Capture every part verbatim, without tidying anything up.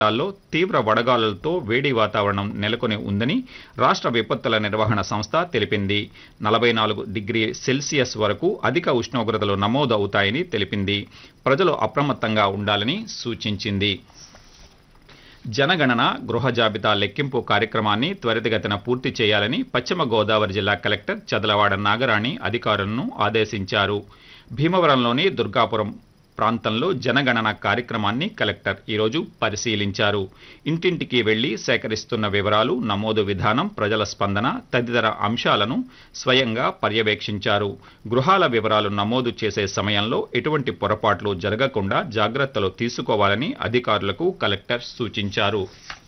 జిల్లాల్లో తీవ్ర వడగాలులతో వేడి వాతావరణం నెలకొని ఉందని రాష్ట్ర విపత్తుల నిర్వహణ సంస్థ తెలిపింది. నలభై నాలుగు డిగ్రీ సెల్సియస్ వరకు అధిక ఉష్ణోగ్రతలు నమోదు అవుతాయని తెలిపింది. ప్రజలు అప్రమత్తంగా ఉండాలని సూచించింది. జనగణన గృహ జాబితా లెక్కింపు కార్యక్రమాన్ని త్వరితగతిన పూర్తి చేయాలని పశ్చిమ గోదావరి జిల్లా కలెక్టర్ చదలవాడ నాగరాణి అధికారులను ఆదేశించారు. భీమవరంలోని దుర్గాపురం ప్రాంతంలో జనగణన కార్యక్రమాన్ని కలెక్టర్ ఈరోజు పరిశీలించారు. ఇంటింటికి వెళ్లి సేకరిస్తున్న వివరాలు, నమోదు విధానం, ప్రజల స్పందన తదితర అంశాలను స్వయంగా పర్యవేక్షించారు. గృహాల వివరాలు నమోదు చేసే సమయంలో ఎటువంటి పొరపాట్లు జరగకుండా జాగ్రత్తలు తీసుకోవాలని అధికారులకు కలెక్టర్ సూచించారు.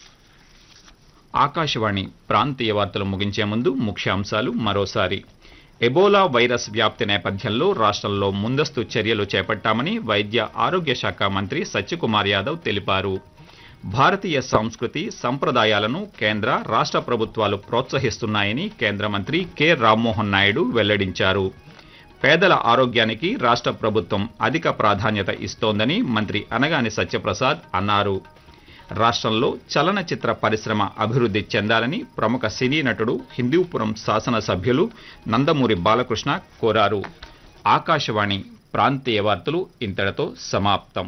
ఆకాశవాణి ప్రాంతీయ వార్తలు ముగించే ముందు ముఖ్యాంశాలు మరోసారి. ఎబోలా వైరస్ వ్యాప్తి నేపథ్యంలో రాష్ట్రంలో ముందస్తు చర్యలు చేపట్టామని వైద్య ఆరోగ్య శాఖ మంత్రి సత్యకుమార్ యాదవ్ తెలిపారు. భారతీయ సంస్కృతి సంప్రదాయాలను కేంద్ర రాష్ట్ర ప్రభుత్వాలు ప్రోత్సహిస్తున్నాయని కేంద్ర మంత్రి కె రామ్మోహన్ నాయుడు వెల్లడించారు. పేదల ఆరోగ్యానికి రాష్ట్ర ప్రభుత్వం అధిక ప్రాధాన్యత ఇస్తోందని మంత్రి అనగాని సత్యప్రసాద్ అన్నారు. రాష్ట్రంలో చలనచిత్ర పరిశ్రమ అభివృద్ధి చెందాలని ప్రముఖ సినీ నటుడు, హిందూపురం శాసనసభ్యులు నందమూరి బాలకృష్ణ కోరారు. ఆకాశవాణి ప్రాంతీయ వార్తలు ఇంతటితో సమాప్తం.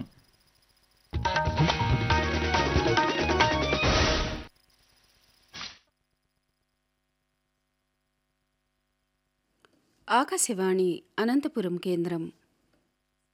ఆకాశవాణి అనంతపురం కేంద్రం.